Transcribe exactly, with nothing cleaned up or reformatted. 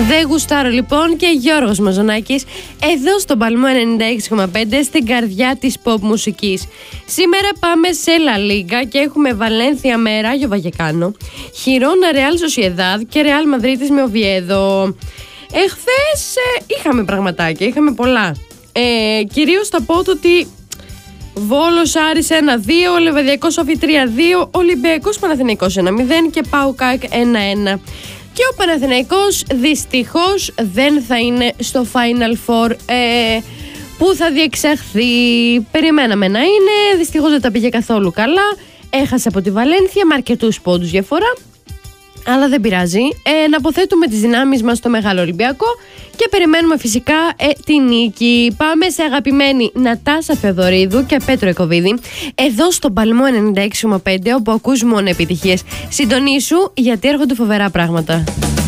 Δεν γουστάρω λοιπόν και Γιώργος Μαζονάκης εδώ στον Παλμό ενενήντα έξι κόμμα πέντε στην καρδιά της pop μουσικής. Σήμερα πάμε σε La Liga και έχουμε Βαλένθια με Ράγιο Βαγεκάνο, Χιρόνα Ρεάλ Σοσιεδάδ και Ρεάλ Μαδρίτης με Οβιέδο. Εχθές ε, είχαμε πραγματάκια, είχαμε πολλά. Ε, κυρίως θα πω το ότι Βόλος Άρης ένα δύο, Λεβαδιακός Σόφι τρία δύο, Ολυμπιακός Παναθηναϊκός ένα μηδέν και ΠΑΟΚ ένα ένα. Και ο Παναθηναϊκός δυστυχώς δεν θα είναι στο Final Four ε, που θα διεξαχθεί. Περιμέναμε να είναι, δυστυχώς δεν τα πήγε καθόλου καλά. Έχασε από τη Βαλένθια με αρκετούς πόντους διαφορά. Αλλά δεν πειράζει, ε, να αποθέτουμε τις δυνάμεις μας στο Μεγάλο Ολυμπιακό και περιμένουμε φυσικά ε, τη νίκη. Πάμε σε αγαπημένη Νατάσα Θεοδωρίδου και Πέτρο Εκοβίδη εδώ στον Παλμό ενενήντα έξι κόμμα πέντε, όπου ακούς μόνο επιτυχίες. Συντονίσου γιατί έρχονται φοβερά πράγματα.